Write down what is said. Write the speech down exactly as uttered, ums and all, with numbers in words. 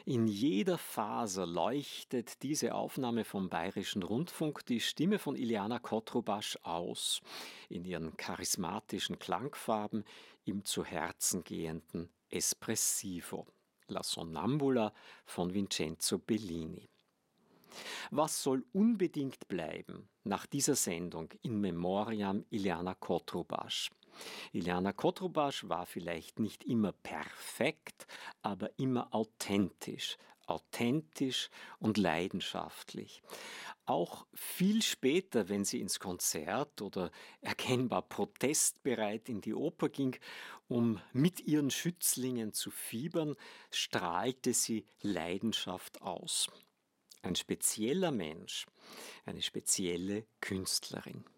In jeder Faser leuchtet diese Aufnahme vom Bayerischen Rundfunk die Stimme von Iliana Kotrubasch aus, in ihren charismatischen Klangfarben, im zu Herzen gehenden Espressivo, La Sonnambula von Vincenzo Bellini. Was soll unbedingt bleiben nach dieser Sendung in Memoriam Iliana Kotrubasch? Iliana Kotrubasch war vielleicht nicht immer perfekt, aber immer authentisch, authentisch und leidenschaftlich. Auch viel später, wenn sie ins Konzert oder erkennbar protestbereit in die Oper ging, um mit ihren Schützlingen zu fiebern, strahlte sie Leidenschaft aus. Ein spezieller Mensch, eine spezielle Künstlerin.